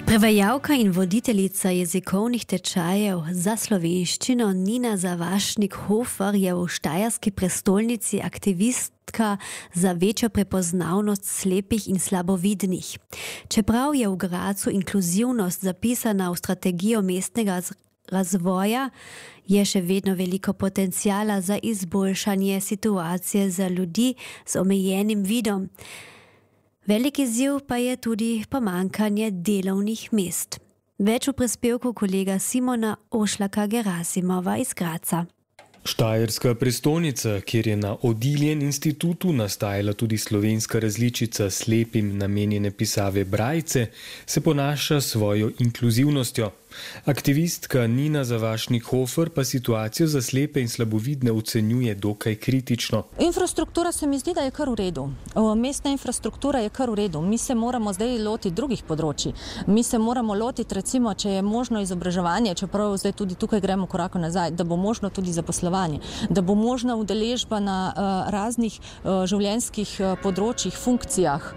Prevajalka in voditeljica jezikovnih tečajev za slovenščino Nina Zavašnik-Hofer je v štajerski prestolnici aktivistka za večjo prepoznavnost slepih in slabovidnih. Čeprav je v Gracu inkluzivnost zapisana v strategijo mestnega razvoja, je še vedno veliko potencijala za izboljšanje situacije za ljudi z omejenim vidom. Velik izziv pa je tudi pomanjkanje delovnih mest. Več v prispevku kolega Simona Ošlaka-Gerasimova iz Graca. Štajerska prestolnica, kjer je na Odiljen institutu nastajala tudi slovenska različica slepim namenjene pisave Brajce, se ponaša svojo inkluzivnostjo. Aktivistka Nina Zavašnik-Hofer pa situacijo za slepe in slabovidne ocenjuje dokaj kritično. Infrastruktura se mi zdi, da je kar v redu. Mestna infrastruktura je kar v redu. Mi se moramo zdaj lotiti drugih področji. Mi se moramo lotiti, recimo, če je možno izobraževanje, čeprav zdaj tudi tukaj gremo korak nazaj, da bo možno tudi zaposlovanje, da bo možna udeležba na raznih življenjskih področjih, funkcijah,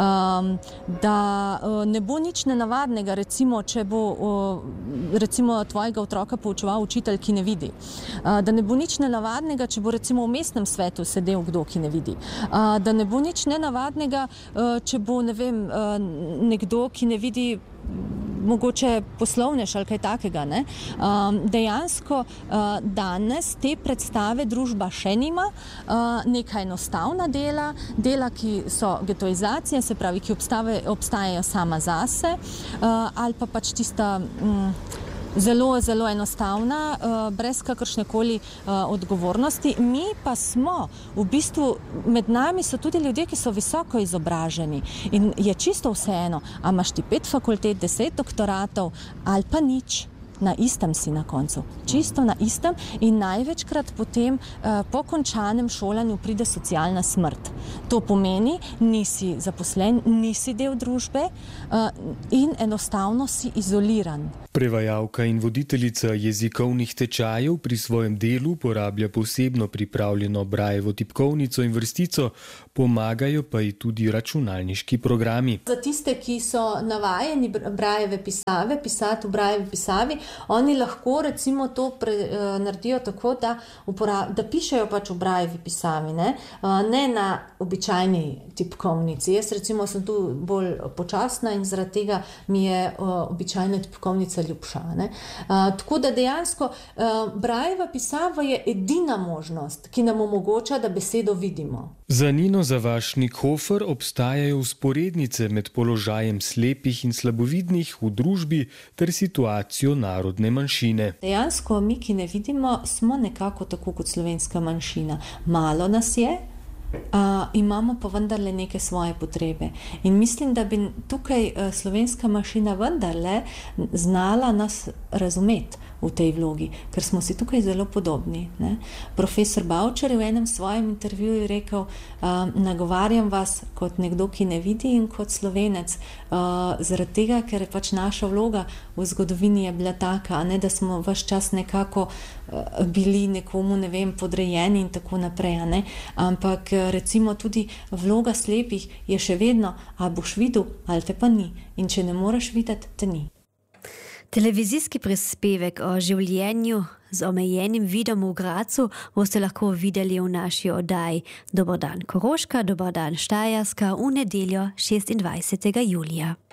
da ne bo nič nenavadnega, recimo, če bo recimo tvojega otroka poučeval učitelj, ki ne vidi. Da ne bo nič nenavadnega, če bo recimo v mestnem svetu sedel kdo, ki ne vidi. Da ne bo nič nenavadnega, če bo, ne vem, nekdo, ki ne vidi, mogoče poslovnež ali kaj takega. Ne? Dejansko danes te predstave družba še nima, neka enostavna dela, ki so getoizacija, se pravi, ki obstajajo sama zase, ali pa pač tista zelo, zelo enostavna, brez kakršnekoli odgovornosti. Mi pa smo, v bistvu, med nami so tudi ljudje, ki so visoko izobraženi in je čisto vseeno, a imaš ti 5 fakultet, 10 doktoratov ali pa nič. Na istem si na koncu. Čisto na istem in največkrat potem po končanem šolanju pride socialna smrt. To pomeni, nisi zaposlen, nisi del družbe in enostavno si izoliran. Prevajalka in voditeljica jezikovnih tečajev pri svojem delu uporablja posebno pripravljeno Brajevo tipkovnico in vrstico, pomagajo pa ji tudi računalniški programi. Za tiste, ki so navajeni Brajeve pisave, pisati v Brajevi pisavi, oni lahko recimo to naredijo tako, da pišejo pač v Brajevi pisavi, ne na običajni tipkovnici. Jaz recimo sem tu bolj počasna in zaradi tega mi je običajna tipkovnica ljubša. Tako da dejansko Brajeva pisava je edina možnost, ki nam omogoča, da besedo vidimo. Za Nino Zavašnik-Hofer obstajajo vzporednice med položajem slepih in slabovidnih v družbi ter situacijo narodne manjšine. Dejansko mi, ki ne vidimo, smo nekako tako kot slovenska manjšina. Malo nas je, imamo pa vendarle neke svoje potrebe. In mislim, da bi tukaj slovenska manjšina vendarle znala nas razumeti v tej vlogi, ker smo si tukaj zelo podobni. Ne? Profesor Bavčar je v enem svojem intervjuju rekel, nagovarjam vas kot nekdo, ki ne vidi in kot Slovenec, zaradi tega, ker je pač naša vloga v zgodovini je bila taka, ne, da smo ves čas nekako bili nekomu, ne vem, podrejeni in tako naprej. Ne? Ampak recimo tudi vloga slepih je še vedno, a boš videl, ali te pa ni. In če ne moreš videti, te ni. Televizijski prispevek o življenju z omejenim vidom v Gracu boste lahko videli v naši oddaji Dober dan Koroška, Dober dan Štajerska v nedeljo 26. julija.